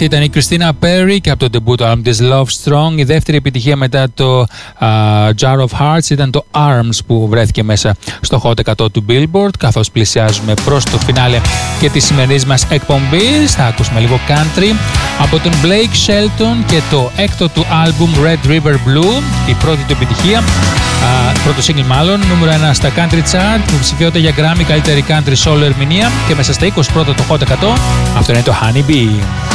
Αυτή ήταν η Κριστίνα Πέρι και από το debut album της Love Strong. Η δεύτερη επιτυχία μετά το Jar of Hearts ήταν το Arms που βρέθηκε μέσα στο Hot 100 του Billboard. Καθώς πλησιάζουμε προς το φινάλε και της σημερινής μας εκπομπής, θα ακούσουμε λίγο country από τον Blake Shelton και το έκτο του album Red River Blue, η πρώτη του επιτυχία, πρώτο single μάλλον, νούμερο 1 στα Country Chart, που ψηφιόταν για Grammy καλύτερη country solo ερμηνεία και μέσα στα 20 πρώτα το Hot 100. Αυτό είναι το Honey Bee.